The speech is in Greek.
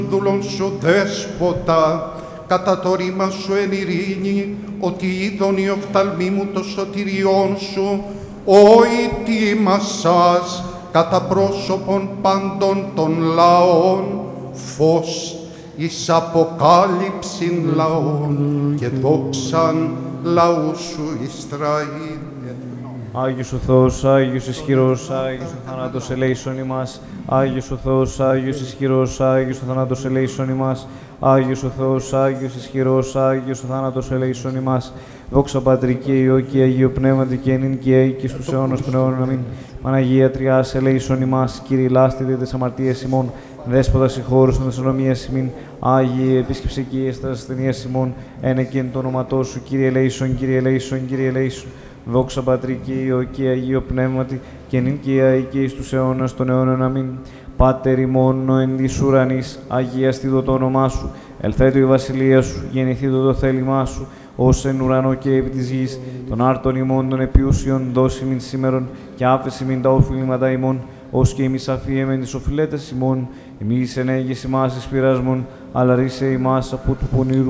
δούλων σου δέσποτα, κατά το ρήμα σου εν ειρήνη, ότι είδον οι οφθαλμοί μου το σωτηριόν σου, ο ετοίμασας κατά πρόσωπον πάντων των λαών, φως εις αποκάλυψην λαών και δόξαν λαού σου Ισραήλ. Άγιος ο Θεός, Άγιος ισχυρός, Άγιος ο θάνατος ελέησον ημάς. Άγιος ο Θεός, Άγιος ισχυρός, Άγιος ο θάνατος ελέησον ημάς. Άγιος ο Θεός, Άγιος ισχυρός, Άγιος ο θάνατος ελέησον ημάς. Δόξα Πατρί και Υιό και Αγίο Πνεύματι και νυν και αεί και στους αιώνας των αιώνων. Αμήν. Παναγία Τριάς ελέησον ημάς. Κύριε λάστητε τες αμαρτίες ημών. Δέσποτα συγχώρους των δεσονομίας ημίν. Άγιε επίσκεψε και εις ασθενείας ημών. Ένεκεν το όνοματό σου, Κύριε ελέησον, Κύριε ελέησον, Κύριε ελέησον. Δόξα Πατρί και Υιό και Αγίο Πνεύματι και νυν και αεί και εις τους αιώνας των αιώνων. Αμήν. Πάτερ ημών ο εν της ουρανής, αγιαστήτω το όνομά σου. Ελθέτω η βασιλεία σου, γεννηθήτω το θέλημά σου, ως εν ουρανό και επί της γης. Των άρτων ημών των επιούσιων δώσει μην σήμερον και άφεση μην τα οφειλήματα ημών, ως και εμείς αφίεμεν τις οφειλέτες ημών. Εμείς ενέγες ημάς εις πειρασμόν, αλλά ρίσε ημάς από του πονηρού.